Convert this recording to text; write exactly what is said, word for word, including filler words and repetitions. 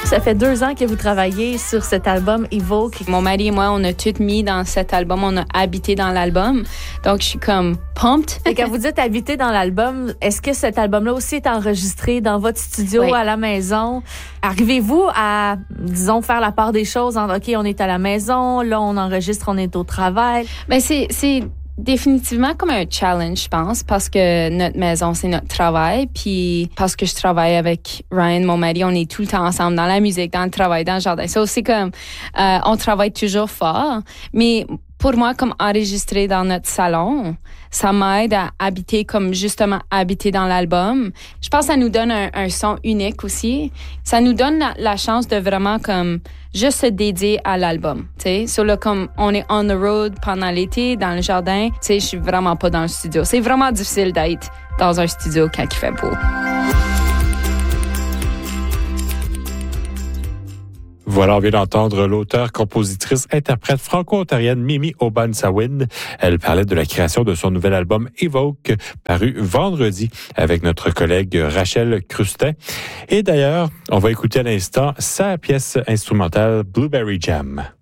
Ça fait deux ans que vous travaillez sur cet album Evoke. Mon mari et moi, on a tout mis dans cet album, on a habité dans l'album. Donc, je suis comme pumped. Et quand vous dites habiter dans l'album, est-ce que cet album-là aussi est enregistré dans votre studio, oui, à la maison? Arrivez-vous à, disons, faire la part des choses en OK, on est à la maison, là, on enregistre, on est au travail? Ben, c'est, c'est définitivement comme un challenge, je pense, parce que notre maison, c'est notre travail. Puis, parce que je travaille avec Ryan, mon mari, on est tout le temps ensemble dans la musique, dans le travail, dans le jardin. Ça aussi, comme, euh, on travaille toujours fort. Mais pour moi, comme enregistrer dans notre salon, ça m'aide à habiter comme justement habiter dans l'album. Je pense que ça nous donne un, un son unique aussi. Ça nous donne la, la chance de vraiment comme juste se dédier à l'album, tu sais. So là, comme on est on the road pendant l'été, dans le jardin, tu sais, je suis vraiment pas dans le studio. C'est vraiment difficile d'être dans un studio quand il fait beau. Voilà, on vient d'entendre l'auteure, compositrice, interprète franco-ontarienne Mimi Obansawin. Elle parlait de la création de son nouvel album Evoke, paru vendredi avec notre collègue Rachel Crustin. Et d'ailleurs, on va écouter à l'instant sa pièce instrumentale Blueberry Jam.